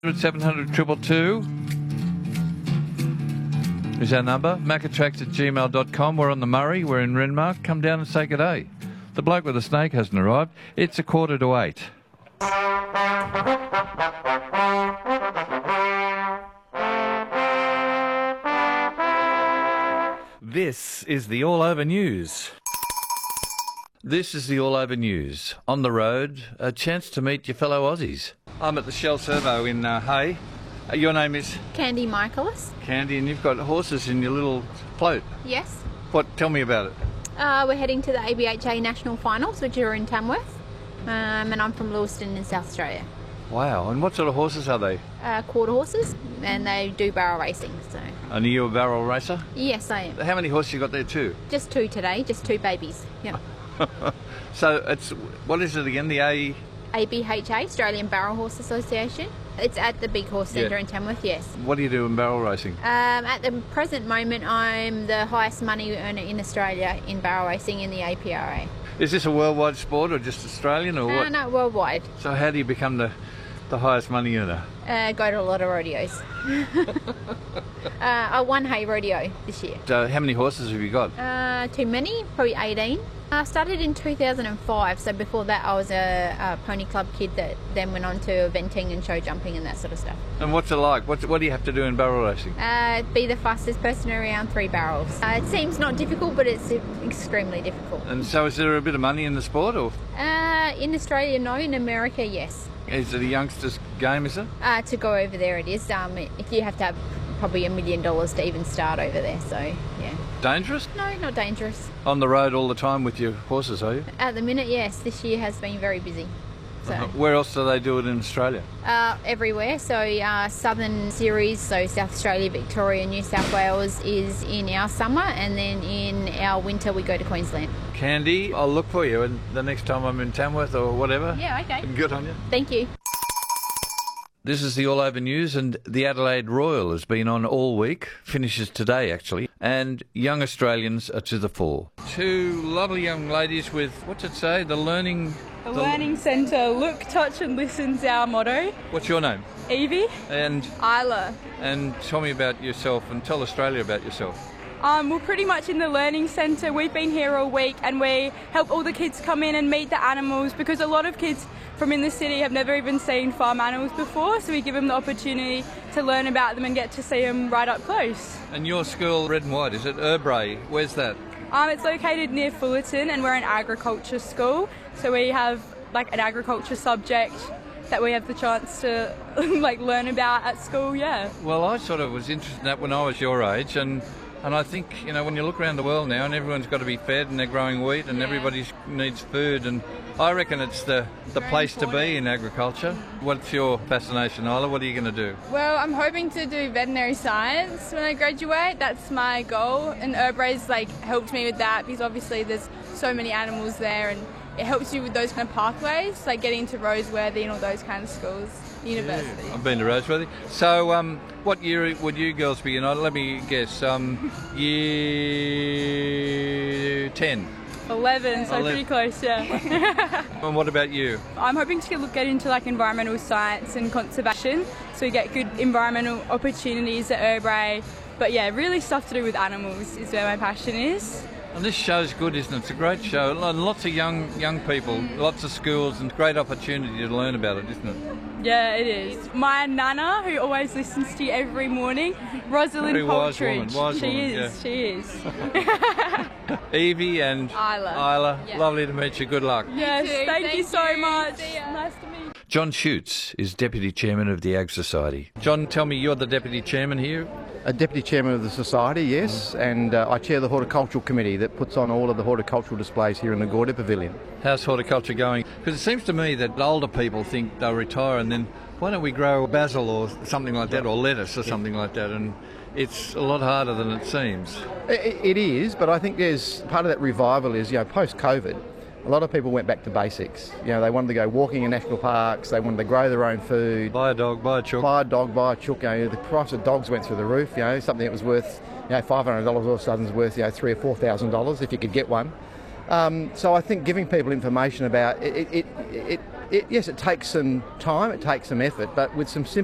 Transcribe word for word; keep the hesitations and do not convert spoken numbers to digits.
seven hundred two two two is our number. macatracks at gmail dot com. We're on the Murray. We're in Renmark. Come down and say good day. The bloke with the snake hasn't arrived. It's a quarter to eight. This is the All Over News. This is the All Over News. On the road, a chance to meet your fellow Aussies. I'm at the Shell Servo in uh, Hay. Uh, your name is? Candy Michaelis. Candy, and you've got horses in your little float. Yes. What? Tell me about it. Uh, we're heading to the A B H A National Finals, which are in Tamworth. Um, and I'm from Lewiston in South Australia. Wow, and what sort of horses are they? Uh, quarter horses, and they do barrel racing. So. And are you a barrel racer? Yes, I am. How many horses you got there too? Just two today, just two babies. Yeah. So it's, what is it again, the A... A B H A, Australian Barrel Horse Association. It's at the Big Horse Centre Yeah. in Tamworth, yes. What do you do in barrel racing? Um, at the present moment, I'm the highest money earner in Australia in barrel racing in the A P R A. Is this a worldwide sport or just Australian or Uh, what? no, worldwide. So how do you become the, the highest money earner? Uh, go to a lot of rodeos. uh, I won Hay Rodeo this year. So how many horses have you got? Uh, too many, probably eighteen. I started in two thousand five, so before that I was a, a pony club kid that then went on to eventing and show jumping and that sort of stuff. And what's it like? What's, what do you have to do in barrel racing? Uh, be the fastest person around three barrels. Uh, it seems not difficult, but it's extremely difficult. And so is there a bit of money in the sport, or Uh, in Australia, no. In America, yes. is it a youngster's game, is it? Uh, to go over there, it is. Um, if you have to have probably a million dollars to even start over there, so yeah. Dangerous? No, not dangerous. On the road all the time with your horses, are you? At the minute, yes. This year has been very busy. So Uh, Where else do they do it in Australia? uh, everywhere. So uh, Southern Series, so South Australia, Victoria, New South Wales is in our summer, and then in our winter we go to Queensland. Candy, I'll look for you and the next time I'm in Tamworth or whatever. Yeah, okay. Good on you. Thank you. This is the All Over News, and the Adelaide Royal has been on all week, finishes today actually, and young Australians are to the fore. Two lovely young ladies with, what's it say, the learning... The Learning Centre, look, touch and listen's our motto. What's your name? Evie. And Isla. and tell me about yourself and tell Australia about yourself. Um, we're pretty much in the Learning Centre. We've been here all week and we help all the kids come in and meet the animals, because a lot of kids from in the city have never even seen farm animals before, so we give them the opportunity to learn about them and get to see them right up close. And your school, Red and White, is it Urbray? Where's that? Um, it's located near Fullerton and we're an agriculture school, so we have like an agriculture subject that we have the chance to like learn about at school, yeah. Well, I sort of was interested in that when I was your age, and and I think, you know, when you look around the world now and everyone's got to be fed and they're growing wheat and Yeah. everybody needs food, and I reckon it's the, the place to be in agriculture. What's your fascination, Isla? What are you going to do? Well, I'm hoping to do veterinary science when I graduate. That's my goal, and Urbray's like helped me with that, because obviously there's so many animals there, and it helps you with those kind of pathways, like getting into Roseworthy and all those kind of schools, universities. I've been to Roseworthy. So, um, what year would you girls be in? Let me guess. Um, year ten. eleven, so Eleven. pretty close, yeah. And what about you? I'm hoping to look get into like environmental science and conservation, so we get good environmental opportunities at Urbray. But yeah, really stuff to do with animals is where my passion is. And this show's good, isn't it? It's a great show. And lots of young young people, lots of schools, and great opportunity to learn about it, isn't it? Yeah, it is. My nana, who always listens to you every morning, Rosalind Very wise Poltridge. woman, wise she woman, is, yeah. she is. Evie and Isla. Isla, Yeah. lovely to meet you. Good luck. Yes, too. thank, Thank you so you. much. See ya. Nice to meet you. John Shoots is Deputy Chairman of the Ag Society. John, tell me, you're the Deputy Chairman here? A Deputy Chairman of the Society, yes, and uh, I chair the Horticultural Committee that puts on all of the horticultural displays here in the Gordon Pavilion. How's horticulture going? Because it seems to me that older people think they'll retire and then why don't we grow basil or something like that, or lettuce or something like that, and it's a lot harder than it seems. It, it is, but I think there's part of that revival is, you know, post-COVID, a lot of people went back to basics. You know, they wanted to go walking in national parks, they wanted to grow their own food. Buy a dog, buy a chook. Buy a dog, buy a chook. You know, the price of dogs went through the roof. You know, something that was worth, you know, five hundred dollars all of a sudden is worth, you know, three or four thousand dollars if you could get one. Um, so I think giving people information about it, it, it, it, it, yes, it takes some time, it takes some effort, but with some simple